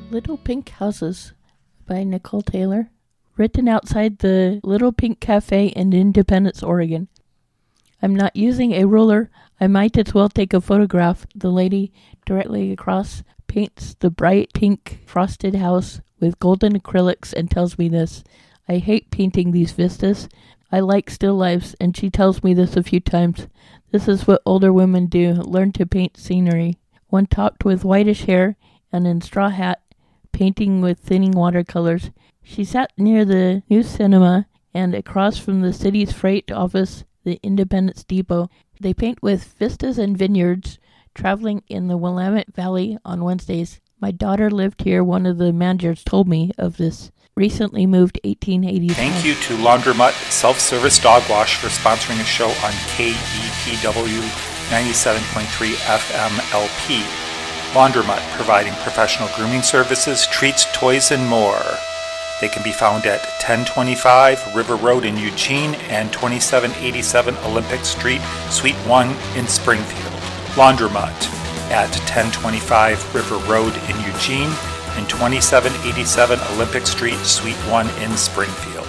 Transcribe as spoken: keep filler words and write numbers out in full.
Little Pink Houses by Nicole Taylor. Written outside the Little Pink Cafe in Independence, Oregon. I'm not using a ruler. I might as well take a photograph. The lady directly across paints the bright pink frosted house with golden acrylics and tells me this. I hate painting these vistas. I like still lifes, and she tells me this a few times. This is what older women do, learn to paint scenery. One talked with whitish hair and in straw hat, painting with thinning watercolors. She sat near the new cinema and across from the city's freight office, the Independence Depot. They paint with vistas and vineyards, traveling in the Willamette Valley on Wednesdays. My daughter lived here. One of the managers told me of this. Recently moved eighteen eighty-five. Thank you to Laundromat Self-Service Dog Wash for sponsoring a show on K E P W ninety-seven point three F M L P. Laundromat, providing professional grooming services, treats, toys, and more. They can be found at ten twenty-five River Road in Eugene and twenty-seven eighty-seven Olympic Street, Suite one in Springfield. Laundromat at ten twenty-five River Road in Eugene and twenty-seven eighty-seven Olympic Street, Suite one in Springfield.